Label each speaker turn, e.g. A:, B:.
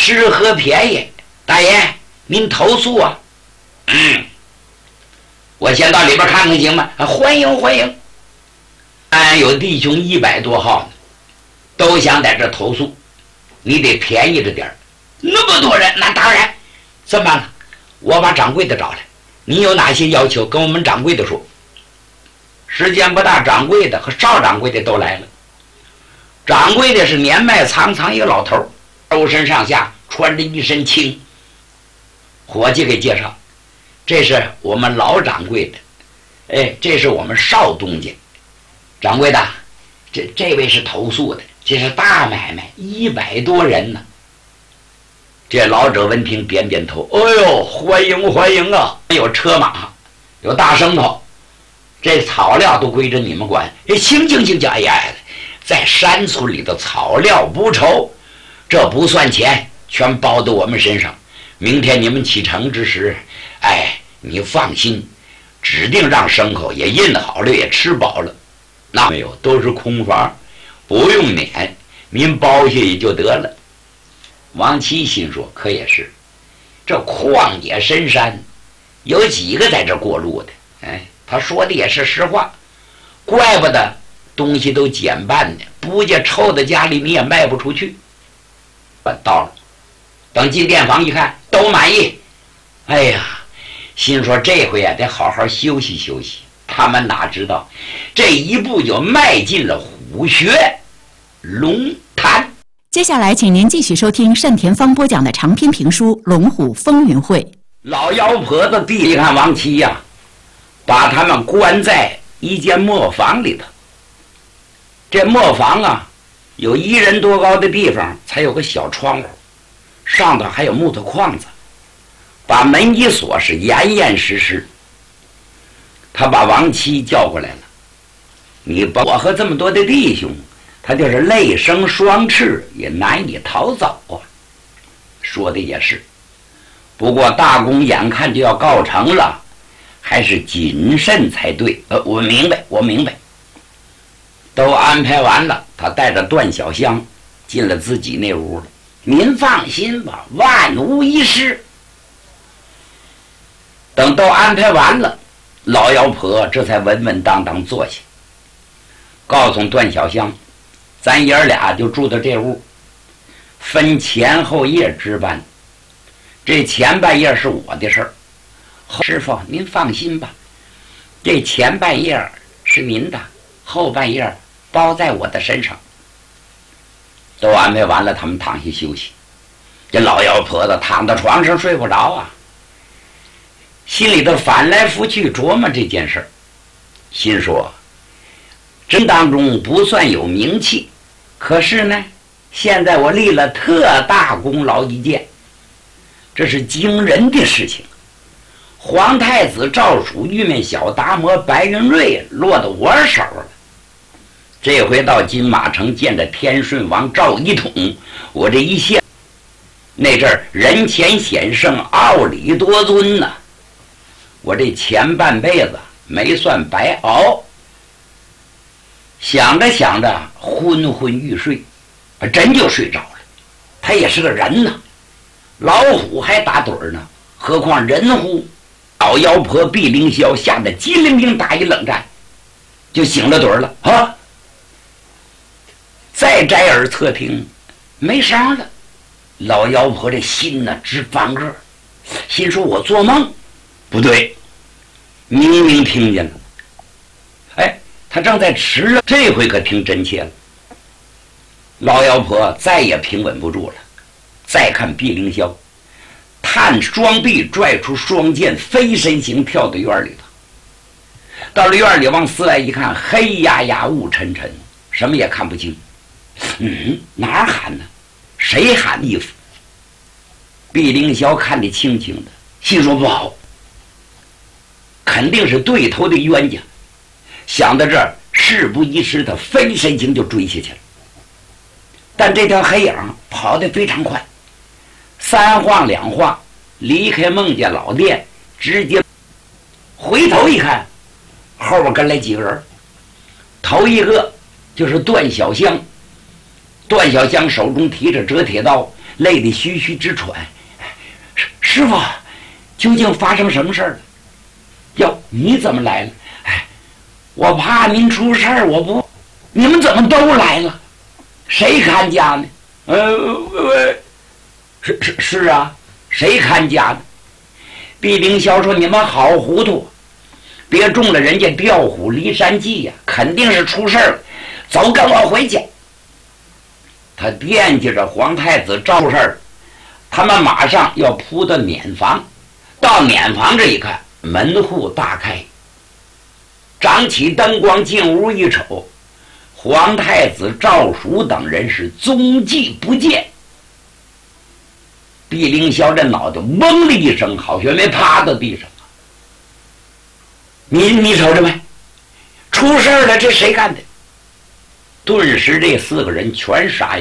A: 吃喝便宜，大爷您投诉啊？我先到里边看看行吗？欢迎欢迎。俺有弟兄100多号呢，都想在这投诉，你得便宜着点儿。那么多人，那当然。这么办了，我把掌柜的找来，你有哪些要求跟我们掌柜的说。时间不大，掌柜的和少掌柜的都来了。掌柜的是年迈苍苍一个老头，周身上下穿着一身青。伙计给介绍，这是我们老掌柜的，这是我们少东家。掌柜的，这位是投诉的，这是大买卖，100多人呢。这老者闻听点点头，哎呦，欢迎欢迎啊！有车马，有大牲口，这草料都归着你们管。行，哎呀，在山村里的草料不愁，这不算钱，全包到我们身上。明天你们启程之时，你放心，指定让牲口也印好了，也吃饱了。那没有，都是空房，不用撵，您包下也就得了。王七心说，可也是，这旷野深山，有几个在这过路的？他说的也是实话，怪不得东西都减半呢，不介臭在家里你也卖不出去。到了，等进店房一看，都满意。哎呀，心说这回得好好休息休息。他们哪知道，这一步就迈进了虎穴龙潭。
B: 接下来请您继续收听单田芳播讲的长篇评书《龙虎风云会》。
A: 老妖婆子弟弟看王七呀，把他们关在一间磨坊里头。这磨坊啊，有1人多高的地方才有个小窗户，上头还有木头框子，把门一锁是严严实实。他把王七叫过来了，你把我和这么多的弟兄，他就是泪生双翅也难以逃走啊。说的也是，不过大功眼看就要告成了，还是谨慎才对。我明白。都安排完了，他带着段小香进了自己那屋了。您放心吧，万无一失。等都安排完了，老妖婆这才稳稳当当坐下，告诉段小香，咱爷儿俩就住到这屋，分前后夜值班。这前半夜是我的事儿，师傅您放心吧，这前半夜是您的，后半夜包在我的身上。都安排完了，他们躺下休息。这老妖婆子躺在床上睡不着啊，心里头翻来覆去琢磨这件事儿，心说真当中不算有名气，可是呢，现在我立了特大功劳一件，这是惊人的事情。皇太子赵蜀玉面小达摩白云瑞落到我手了。这回到金马城见着天顺王赵一统，我这一现那阵儿人前显圣，傲礼多尊呐，我这前半辈子没算白熬。想着想着昏昏欲睡，真就睡着了。他也是个人呐，老虎还打盹儿呢，何况人乎？老妖婆毕凌霄吓得机灵灵打一冷战，就醒了盹儿了啊！再摘耳侧听，没声了。老妖婆这心呢直翻个，心说我做梦？不对，明明听见了。他正在迟了，这回可听真切了。老妖婆再也平稳不住了，再看毕凌霄，探双臂拽出双剑，飞身形跳到院里头。到了院里往四外一看，黑压压雾沉沉，什么也看不清。哪儿喊呢？谁喊衣服？毕凌霄看得清清的，心说不好，肯定是对头的冤家。想到这儿，事不宜迟，他飞身形就追下去了。但这条黑影跑得非常快，3晃2晃离开孟家老店，直接回头一看，后边跟来几个人。头一个就是段小香，段小香手中提着折铁刀， 累得吁吁直喘。师傅，究竟发生什么事儿了？哟，你怎么来了？哎，我怕您出事儿，我不。你们怎么都来了？谁看家呢？是啊，谁看家呢？毕凌霄说：“你们好糊涂，别中了人家调虎离山计呀，肯定是出事儿了。走，跟我回去。”他惦记着皇太子赵事儿，他们马上要扑到撵房。到撵房这一看，门户大开，掌起灯光进屋一瞅，皇太子赵曙等人是踪迹不见。毕凌霄这脑袋嗡的一声，好像没趴到地上。你瞅着没？出事了，这谁干的？顿时这4个人全傻眼。